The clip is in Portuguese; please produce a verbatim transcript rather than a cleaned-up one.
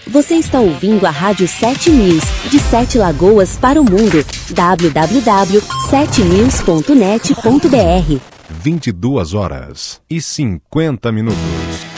Você está ouvindo a Rádio sete News, de Sete Lagoas para o mundo. w w w ponto sete news ponto net ponto b r. vinte e duas horas e cinquenta minutos.